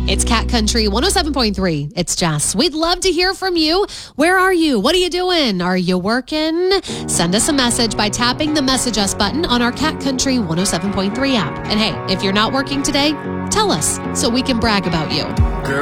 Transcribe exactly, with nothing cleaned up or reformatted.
It's Cat Country one oh seven point three. It's Jess. We'd love to hear from you. Where are you? What are you doing? Are you working? Send us a message by tapping the Message Us button on our Cat Country one oh seven point three app. And hey, if you're not working today, tell us so we can brag about you.